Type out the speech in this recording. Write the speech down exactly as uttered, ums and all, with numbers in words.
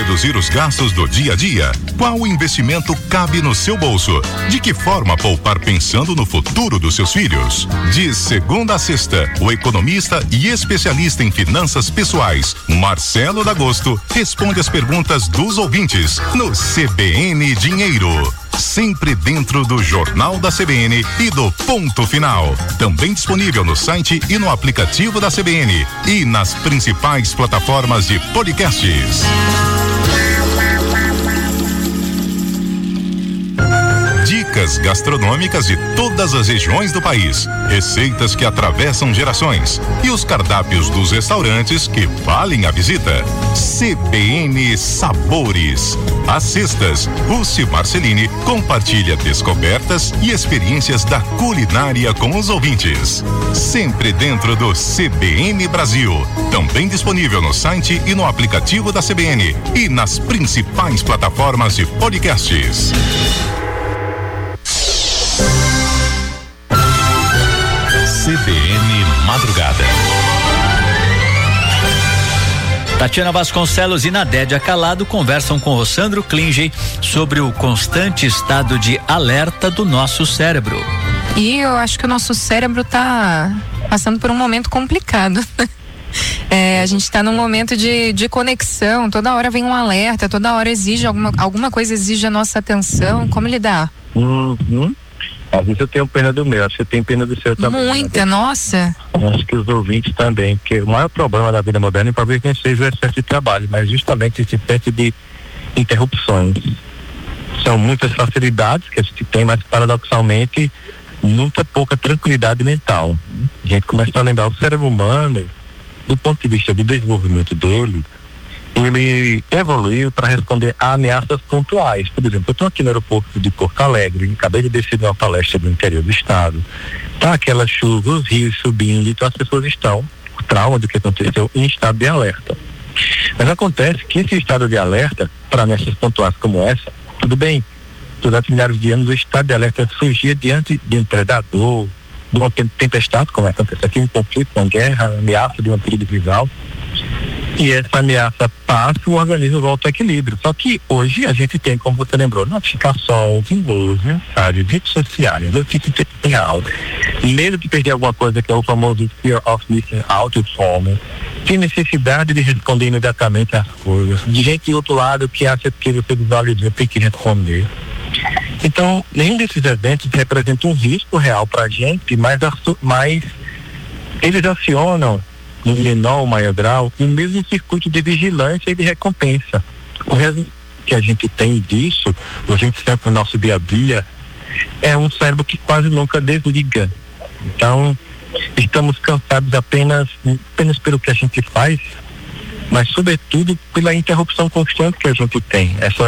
reduzir os gastos do dia a dia? Qual investimento cabe no seu bolso? De que forma poupar pensando no futuro dos seus filhos? De segunda a sexta, o economista e especialista em finanças pessoais, Marcelo D'Agosto, responde as perguntas dos ouvintes no C B N Dinheiro. Sempre dentro do Jornal da C B N e do Ponto Final. Também disponível no site e no aplicativo da C B N e nas principais plataformas de podcasts. Dicas gastronômicas de todas as regiões do país, receitas que atravessam gerações e os cardápios dos restaurantes que valem a visita. C B N Sabores. Às sextas, Rússi Marcelini compartilha descobertas e experiências da culinária com os ouvintes. Sempre dentro do C B N Brasil. Também disponível no site e no aplicativo da C B N e nas principais plataformas de podcasts. C B N Madrugada. Tatiana Vasconcelos e Nadédia Calado conversam com Rossandro Klinge sobre o constante estado de alerta do nosso cérebro. E eu acho que o nosso cérebro está passando por um momento complicado. É, a gente está num momento de, de conexão, toda hora vem um alerta, toda hora exige alguma, alguma coisa exige a nossa atenção. Como lidar? Uhum. Às vezes eu tenho pena do meu, acho que você tem pena do seu também. Muita, né? Nossa. Acho que os ouvintes também, porque o maior problema da vida moderna talvez nem seja o excesso de trabalho, mas justamente esse excesso de interrupções. São muitas facilidades que a gente tem, mas paradoxalmente muita pouca tranquilidade mental. A gente começa a lembrar o cérebro humano, do ponto de vista do desenvolvimento dele, ele evoluiu para responder a ameaças pontuais. Por exemplo, eu estou aqui no aeroporto de Porto Alegre, acabei de descer de uma palestra do interior do estado, tá aquela chuva, os rios subindo, então as pessoas estão, o trauma do que aconteceu, em estado de alerta. Mas acontece que esse estado de alerta, para ameaças pontuais como essa, tudo bem, durante milhares de anos o estado de alerta surgia diante de um predador, de uma tempestade, como acontece aqui, um conflito, uma guerra, ameaça de uma perigo visual. E essa ameaça passa, o organismo volta ao equilíbrio. Só que hoje a gente tem, como você lembrou, notificação, e-mails, mensagens, redes sociais, notícias em alta. Medo de perder alguma coisa, que é o famoso fear of missing out, forma. Tem necessidade de responder imediatamente às coisas. De gente do outro lado que acha que você visualizou, tem que responder. Então, nenhum desses eventos representa um risco real para a gente, mas, mas eles acionam no menor ou maior grau, o mesmo circuito de vigilância e de recompensa. O resultado que a gente tem disso, a gente sempre no nosso dia a dia, é um cérebro que quase nunca desliga. Então, estamos cansados apenas, apenas pelo que a gente faz, mas sobretudo pela interrupção constante que a gente tem. Essa